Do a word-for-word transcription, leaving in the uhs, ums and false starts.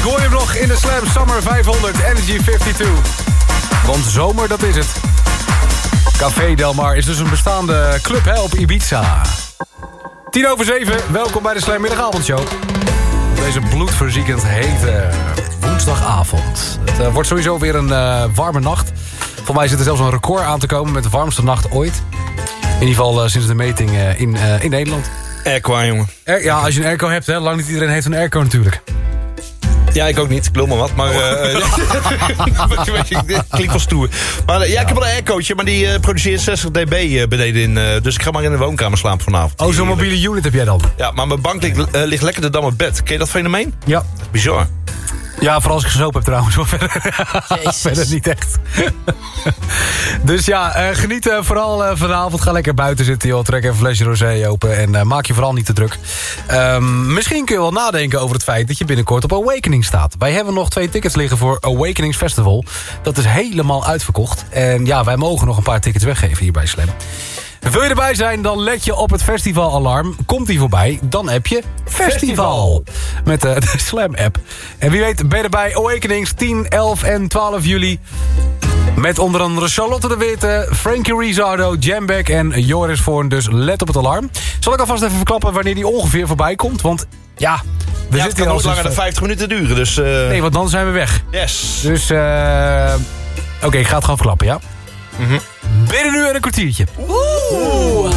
hoor je hem nog in de Slam Summer vijfhonderd Energy vijfentwintig. Want zomer, dat is het. Café Del Mar is dus een bestaande club hè, op Ibiza. Tien over zeven, welkom bij de Slam Middagavondshow. Deze bloedverziekend hete woensdagavond. Het uh, wordt sowieso weer een uh, warme nacht. Voor mij zit er zelfs een record aan te komen met de warmste nacht ooit. In ieder geval uh, sinds de meting uh, in, uh, in Nederland. Airco, jongen. Er, ja, als je een airco hebt, hè, lang niet iedereen heeft een airco natuurlijk. Ja, ik ook niet. Ik lul maar wat. Maar uh, klinkt wel stoer. Maar uh, ja, ik heb wel een aircootje, maar die uh, produceert zestig decibel uh, beneden in. Uh, dus ik ga maar in de woonkamer slapen vanavond. Oh, zo'n mobiele unit heb jij dan? Ja, maar mijn bank ligt, uh, ligt lekkerder dan mijn bed. Ken je dat fenomeen? Ja. Bizar. Ja, vooral als ik gezopen heb trouwens. Verder niet echt. Dus ja, uh, geniet uh, vooral uh, vanavond. Ga lekker buiten zitten, joh. Trek even een flesje rosé open. En uh, maak je vooral niet te druk. Um, misschien kun je wel nadenken over het feit dat je binnenkort op Awakening staat. Wij hebben nog twee tickets liggen voor Awakenings Festival. Dat is helemaal uitverkocht. En ja, wij mogen nog een paar tickets weggeven hier bij Slam. Wil je erbij zijn, dan let je op het festivalalarm. Komt die voorbij, dan heb je festival. Met de, de Slam-app. En wie weet ben je erbij Awakenings tien, elf en twaalf juli. Met onder andere Charlotte de Witte, Frankie Rizzardo, Jambek en Joris Voorn. Dus let op het alarm. Zal ik alvast even verklappen wanneer die ongeveer voorbij komt? Want ja, we ja, zitten het kan nooit langer dan vijftig minuten duren. Dus, uh... Nee, want dan zijn we weg. Yes. Dus, uh... oké, okay, ik ga het gewoon verklappen, ja? Mm-hmm. Binnen nu en een kwartiertje. Oeh.